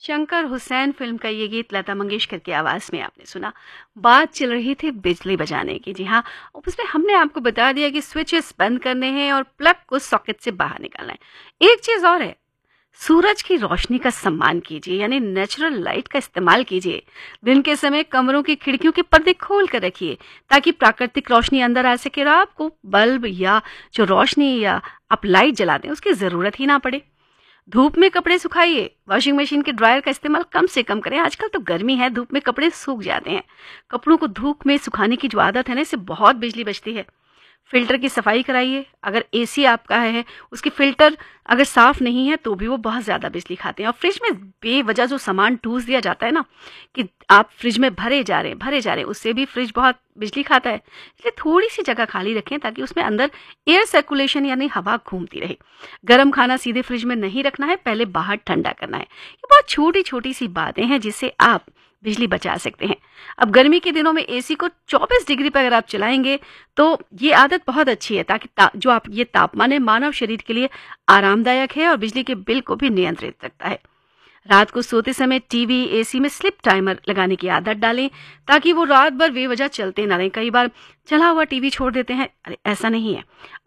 Shankar Hussain film का ये गीत लता मंगेशकर की आवाज़ में आपने सुना। बात चल रही थी बिजली बचाने की। जी हाँ, उसमें हमने आपको बता दिया कि स्विचेस बंद करने हैं और प्लग को सॉकेट से बाहर निकालना है। एक चीज़ और है, सूरज की रोशनी का सम्मान कीजिए, यानी नेचुरल लाइट का इस्तेमाल कीजिए। दिन के समय कमरों की खिड़कियों के पर्दे खोल कर रखिए ताकि प्राकृतिक रोशनी अंदर आ सके और आपको बल्ब या जो रोशनी या आप लाइट जला दें उसकी ज़रूरत ही ना पड़े। धूप में कपड़े सुखाइए, वॉशिंग मशीन के ड्रायर का इस्तेमाल कम से कम करें। आजकल तो गर्मी है, धूप में कपड़े सूख जाते हैं। कपड़ों को धूप में सुखाने की जो आदत है ना, इससे बहुत बिजली बचती है। फिल्टर की सफाई कराइए। अगर एसी आपका है, उसकी फिल्टर अगर साफ नहीं है तो भी वो बहुत ज़्यादा बिजली खाते हैं। और फ्रिज में बेवजह जो सामान ठूस दिया जाता है ना, कि आप फ्रिज में भरे जा रहे हैं, उससे भी फ्रिज बहुत बिजली खाता है। इसलिए थोड़ी सी जगह खाली रखें ताकि उसमें अंदर एयर सर्कुलेशन यानी हवा घूमती रहे। गर्म खाना सीधे फ्रिज में नहीं रखना है, पहले बाहर ठंडा करना है। ये बहुत छोटी छोटी सी बातें हैं जिससे आप बिजली बचा सकते हैं। अब गर्मी के दिनों में एसी को 24 डिग्री पर अगर आप चलाएंगे तो ये आदत बहुत अच्छी है, ताकि जो आप ये तापमान है मानव शरीर के लिए आरामदायक है और बिजली के बिल को भी नियंत्रित रखता है। रात को सोते समय टीवी एसी में स्लिप टाइमर लगाने की आदत डालें ताकि वो रात भर बेवजह चलते ना रहें। कई बार चला हुआ टीवी छोड़ देते हैं, अरे ऐसा नहीं है।